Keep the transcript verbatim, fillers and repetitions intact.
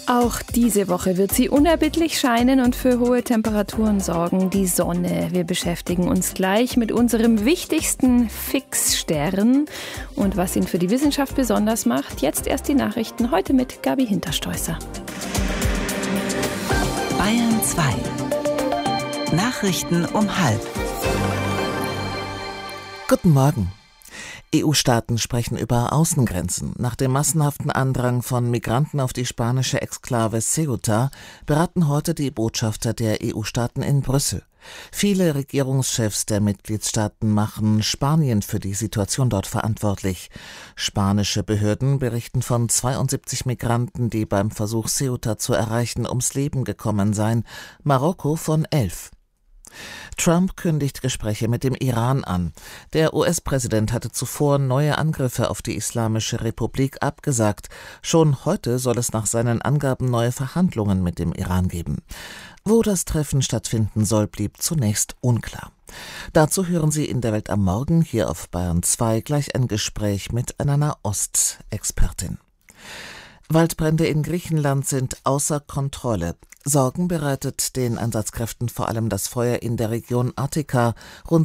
Auch diese Woche wird sie unerbittlich scheinen und für hohe Temperaturen sorgen, die Sonne. Wir beschäftigen uns gleich mit unserem wichtigsten Fixstern und was ihn für die Wissenschaft besonders macht. Jetzt erst die Nachrichten, heute mit Gabi Hinterstoißer. Bayern zwei. Nachrichten um halb. Guten Morgen. E U-Staaten sprechen über Außengrenzen. Nach dem massenhaften Andrang von Migranten auf die spanische Exklave Ceuta beraten heute die Botschafter der E U-Staaten in Brüssel. Viele Regierungschefs der Mitgliedstaaten machen Spanien für die Situation dort verantwortlich. Spanische Behörden berichten von zweiundsiebzig Migranten, die beim Versuch, Ceuta zu erreichen, ums Leben gekommen seien. Marokko von elf. Trump kündigt Gespräche mit dem Iran an. Der U S-Präsident hatte zuvor neue Angriffe auf die Islamische Republik abgesagt. Schon heute soll es nach seinen Angaben neue Verhandlungen mit dem Iran geben. Wo das Treffen stattfinden soll, blieb zunächst unklar. Dazu hören Sie in der Welt am Morgen hier auf Bayern zwei gleich ein Gespräch mit einer Nahost-Expertin. Waldbrände in Griechenland sind außer Kontrolle. Sorgen bereitet den Einsatzkräften vor allem das Feuer in der Region Attika, rund